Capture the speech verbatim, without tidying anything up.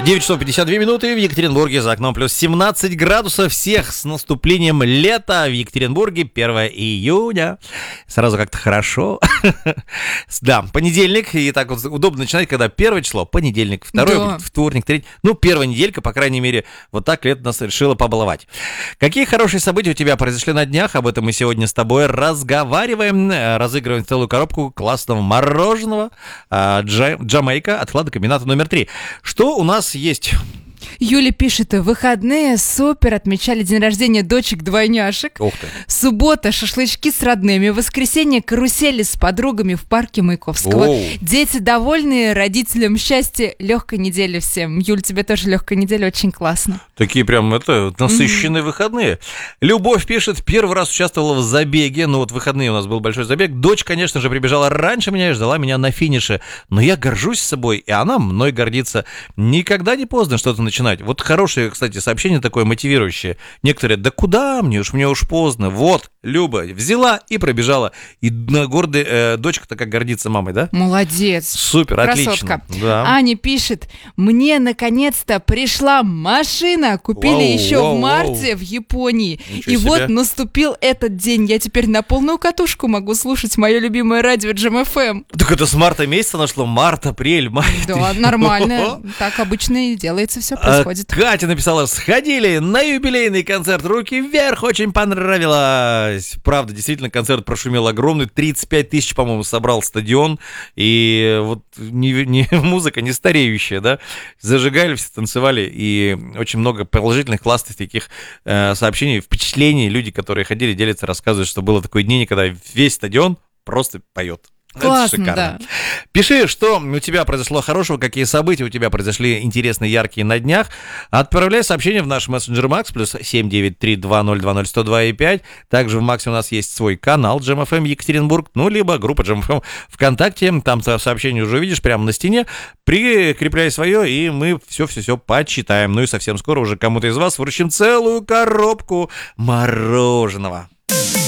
девять часов пятьдесят две минуты в Екатеринбурге, за окном плюс семнадцать градусов. Всех с наступлением лета в Екатеринбурге, первое июня. Сразу как-то хорошо. Да, понедельник, и так вот удобно начинать, когда первое число, понедельник, второе, Да. вторник, третий. Ну, первая неделька, по крайней мере, вот так лето нас решило побаловать. Какие хорошие события у тебя произошли на днях? Об этом мы сегодня с тобой разговариваем. Разыгрываем целую коробку классного мороженого а, Джа- Джамайка от хладокомбината номер три. Что у нас есть? Юля пишет: выходные супер, отмечали день рождения дочек-двойняшек. Ух ты. Суббота шашлычки с родными, воскресенье карусели с подругами в парке Маяковского. Оу. Дети довольные, родителям счастья, легкой недели всем. Юль, тебе тоже легкая неделя, очень классно. Такие прям, это, насыщенные mm-hmm. выходные. Любовь пишет: первый раз участвовала в забеге. Ну вот выходные у нас был большой забег. Дочь, конечно же, прибежала раньше меня и ждала меня на финише. Но я горжусь собой, и она мной гордится. Никогда не поздно что-то начинать. Вот хорошее, кстати, сообщение такое мотивирующее. Некоторые: да куда мне уж, мне уж поздно. Вот, Люба взяла и пробежала. И на гордой э, дочка-то как гордится мамой, да? Молодец. Супер, красотка. Отлично. Да. Аня пишет: мне наконец-то пришла машина. Купили Вау, еще вау, в марте вау. в Японии. Ничего И себе. вот наступил этот день. Я теперь на полную катушку могу слушать мое любимое радио Джем эф эм. Так это с марта месяца нашло. Март, апрель, май. Да, нормально. Так обычно и делается, все происходит. А, Катя написала: сходили на юбилейный концерт «Руки вверх», очень понравилось. Правда, действительно, концерт прошумел огромный, тридцать пять тысяч, по-моему, собрал стадион. И вот не, не, музыка не стареющая, да, зажигали, все танцевали, и очень много положительных, классных таких э, сообщений, впечатлений. Люди, которые ходили, делятся, рассказывают, что было такое день, когда весь стадион просто поет. Классно, Это шикарно. да. Пиши, что у тебя произошло хорошего, какие события у тебя произошли интересные, яркие на днях. Отправляй сообщение в наш мессенджер Макс, плюс семь девять три два ноль два ноль сто два и пять. Также в Максе у нас есть свой канал Джем эф эм Екатеринбург, ну, либо группа Джем эф эм ВКонтакте. Там сообщение уже увидишь прямо на стене. Прикрепляй свое, и мы все-все-все почитаем. Ну и совсем скоро уже кому-то из вас вручим целую коробку мороженого.